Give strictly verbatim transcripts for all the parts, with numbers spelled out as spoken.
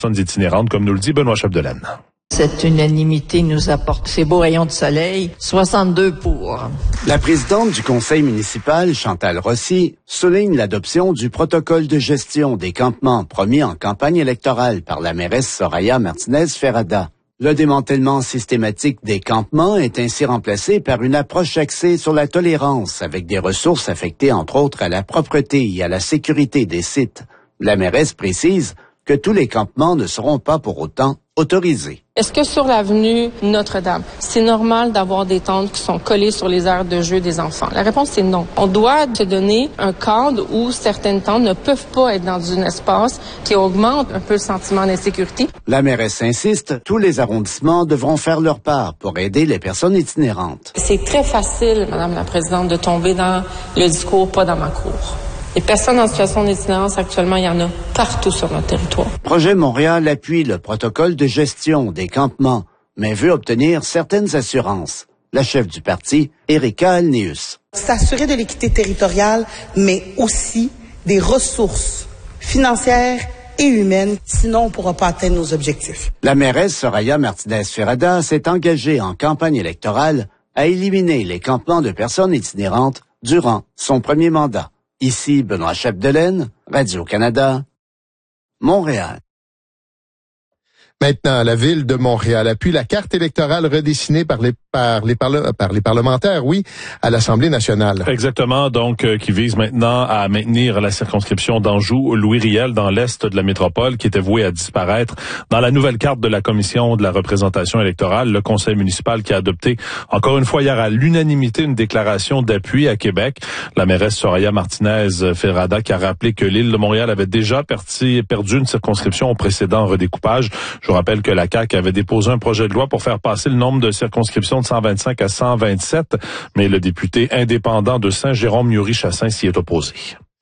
personnes itinérantes, comme nous le dit Benoît Chapdelaine. Cette unanimité nous apporte ces beaux rayons de soleil, soixante-deux pour. La présidente du conseil municipal, Chantal Rossi, souligne l'adoption du protocole de gestion des campements promis en campagne électorale par la mairesse Soraya Martinez-Ferrada. Le démantèlement systématique des campements est ainsi remplacé par une approche axée sur la tolérance, avec des ressources affectées entre autres à la propreté et à la sécurité des sites. La mairesse précise que tous les campements ne seront pas pour autant autorisés. Est-ce que sur l'avenue Notre-Dame, c'est normal d'avoir des tentes qui sont collées sur les aires de jeu des enfants? La réponse est non. On doit se donner un cadre où certaines tentes ne peuvent pas être dans un espace qui augmente un peu le sentiment d'insécurité. La mairesse insiste, tous les arrondissements devront faire leur part pour aider les personnes itinérantes. C'est très facile, Madame la Présidente, de tomber dans le discours « pas dans ma cour ». Les personnes en situation d'itinérance, actuellement, il y en a partout sur notre territoire. Projet Montréal appuie le protocole de gestion des campements, mais veut obtenir certaines assurances. La chef du parti, Erika Alneus. S'assurer de l'équité territoriale, mais aussi des ressources financières et humaines, sinon on ne pourra pas atteindre nos objectifs. La mairesse Soraya Martinez-Ferrada s'est engagée en campagne électorale à éliminer les campements de personnes itinérantes durant son premier mandat. Ici Benoît Chapdelaine, Radio-Canada, Montréal. Maintenant, la ville de Montréal appuie la carte électorale redessinée par les par les parle, par les parlementaires, oui, à l'Assemblée nationale. Exactement, donc euh, qui vise maintenant à maintenir la circonscription d'Anjou-Louis Riel dans l'est de la métropole, qui était vouée à disparaître. Dans la nouvelle carte de la Commission de la représentation électorale, le Conseil municipal qui a adopté encore une fois hier à l'unanimité une déclaration d'appui à Québec. La mairesse Soraya Martinez-Ferrada qui a rappelé que l'île de Montréal avait déjà perdu, perdu une circonscription au précédent redécoupage. Je vous rappelle que la C A Q avait déposé un projet de loi pour faire passer le nombre de circonscriptions de cent vingt-cinq à cent vingt-sept, mais le député indépendant de Saint-Jérôme-Mury-Chassin s'y est opposé.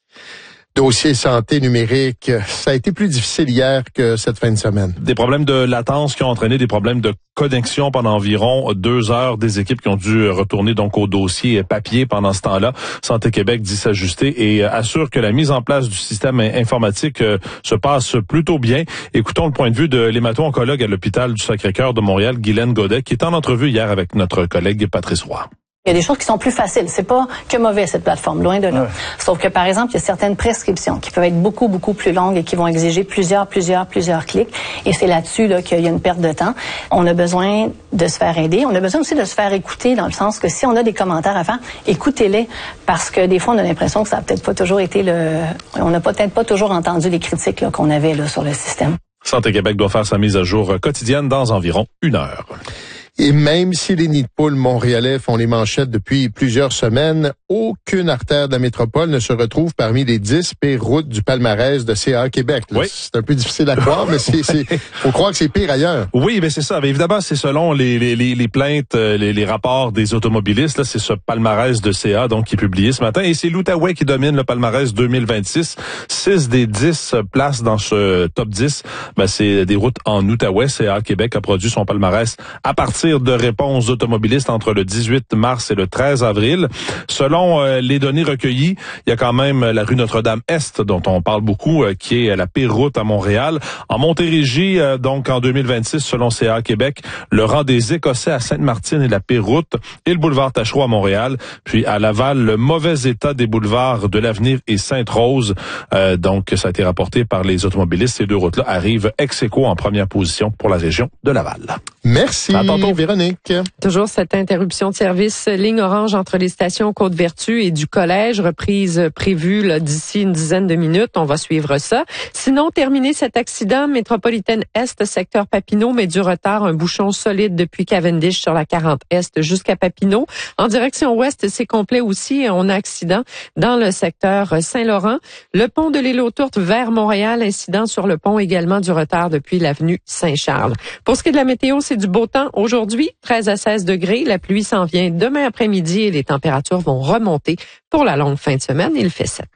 Dossier santé numérique, ça a été plus difficile hier que cette fin de semaine. Des problèmes de latence qui ont entraîné des problèmes de connexion pendant environ deux heures. Des équipes qui ont dû retourner donc au dossier papier pendant ce temps-là. Santé Québec dit s'ajuster et assure que la mise en place du système informatique se passe plutôt bien. Écoutons le point de vue de l'hémato-oncologue à l'hôpital du Sacré-Cœur de Montréal, Guylaine Godet, qui est en entrevue hier avec notre collègue Patrice Roy. Il y a des choses qui sont plus faciles. C'est pas que mauvais, cette plateforme, loin de là. Ouais. Sauf que, par exemple, il y a certaines prescriptions qui peuvent être beaucoup, beaucoup plus longues et qui vont exiger plusieurs, plusieurs, plusieurs clics. Et c'est là-dessus là, qu'il y a une perte de temps. On a besoin de se faire aider. On a besoin aussi de se faire écouter, dans le sens que si on a des commentaires à faire, écoutez-les. Parce que des fois, on a l'impression que ça n'a peut-être pas toujours été le... On n'a peut-être pas toujours entendu les critiques là, qu'on avait là, sur le système. Santé Québec doit faire sa mise à jour quotidienne dans environ une heure. Et même si les nids de poules montréalais font les manchettes depuis plusieurs semaines, aucune artère de la métropole ne se retrouve parmi les dix pires routes du palmarès de C A Québec. Là, oui. C'est un peu difficile à croire, mais c'est, c'est, faut croire que c'est pire ailleurs. Oui, mais c'est ça. Mais évidemment, c'est selon les, les, les, les plaintes, les, les rapports des automobilistes. Là, c'est ce palmarès de C A donc qui est publié ce matin. Et c'est l'Outaouais qui domine le palmarès deux mille vingt-six. Six des dix places dans ce top dix, ben, c'est des routes en Outaouais. C A Québec a produit son palmarès à partir de réponses d'automobilistes entre le dix-huit mars et le treize avril. Selon euh, les données recueillies, il y a quand même la rue Notre-Dame-Est, dont on parle beaucoup, euh, qui est la pire route à Montréal. En Montérégie, euh, donc en deux mille vingt-six, selon C A Québec, le rang des Écossais à Sainte-Martine est la pire route, et le boulevard Tachereau à Montréal. Puis à Laval, le mauvais état des boulevards de l'Avenir et Sainte-Rose. Euh, donc ça a été rapporté par les automobilistes. Ces deux routes-là arrivent ex aequo en première position pour la région de Laval. Merci. À tantôt. Véronique. Toujours cette interruption de service ligne orange entre les stations Côte-Vertu et du collège, reprise prévue là, d'ici une dizaine de minutes. On va suivre ça. Sinon, terminer cet accident, métropolitaine Est, secteur Papineau, mais du retard, un bouchon solide depuis Cavendish sur la quarante Est jusqu'à Papineau. En direction Ouest, c'est complet aussi. On a accident dans le secteur Saint-Laurent. Le pont de l'île aux Tourtes vers Montréal, incident sur le pont également, du retard depuis l'avenue Saint-Charles. Pour ce qui est de la météo, c'est du beau temps aujourd'hui, treize à seize degrés. La pluie s'en vient demain après-midi et les températures vont remonter pour la longue fin de semaine. Il fait sept.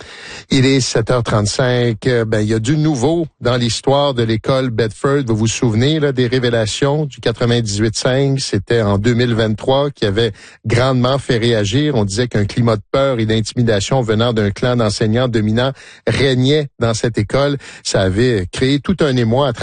Il est sept heures trente-cinq. Ben, il y a du nouveau dans l'histoire de l'école Bedford. Vous vous souvenez là, des révélations du quatre-vingt-dix-huit cinq? C'était en deux mille vingt-trois qui avait grandement fait réagir. On disait qu'un climat de peur et d'intimidation venant d'un clan d'enseignants dominants régnait dans cette école. Ça avait créé tout un émoi à travers